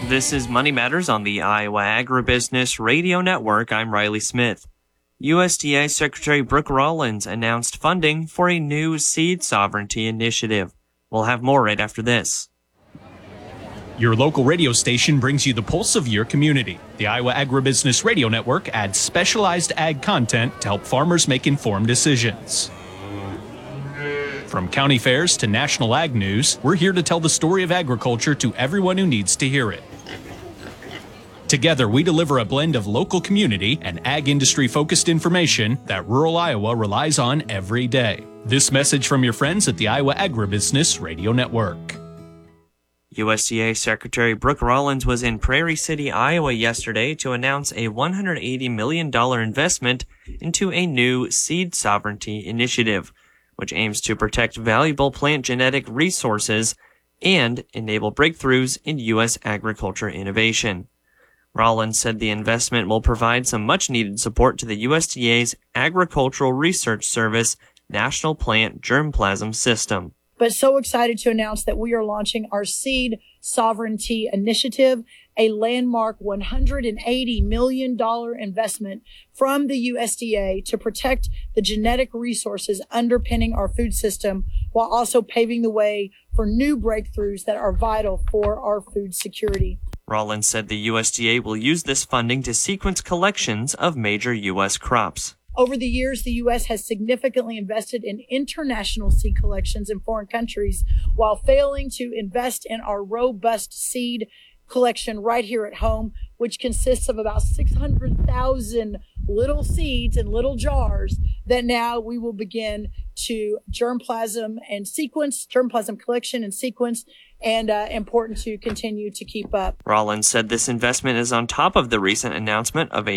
This is Money Matters on the Iowa Agribusiness Radio Network. I'm Riley Smith. USDA Secretary Brooke Rollins announced funding for a new seed sovereignty initiative. We'll have more right after this. Your local radio station brings you the pulse of your community. The Iowa Agribusiness Radio Network adds specialized ag content to help farmers make informed decisions. From county fairs to national ag news, we're here to tell the story of agriculture to everyone who needs to hear it. Together, we deliver a blend of local community and ag industry-focused information that rural Iowa relies on every day. This message from your friends at the Iowa Agribusiness Radio Network. USDA Secretary Brooke Rollins was in Prairie City, Iowa yesterday to announce a $180 million investment into a new seed sovereignty initiative, which aims to protect valuable plant genetic resources and enable breakthroughs in U.S. agriculture innovation. Rollins said the investment will provide some much-needed support to the USDA's Agricultural Research Service National Plant Germplasm System. But so excited to announce that we are launching our Seed Sovereignty Initiative, a landmark $180 million investment from the USDA to protect the genetic resources underpinning our food system, while also paving the way for new breakthroughs that are vital for our food security. Rollins said the USDA will use this funding to sequence collections of major U.S. crops. Over the years, the U.S. has significantly invested in international seed collections in foreign countries while failing to invest in our robust seed collection right here at home, which consists of about 600,000 little seeds in little jars that now we will begin to germplasm collection and sequence, and important to continue to keep up. Rollins said this investment is on top of the recent announcement of a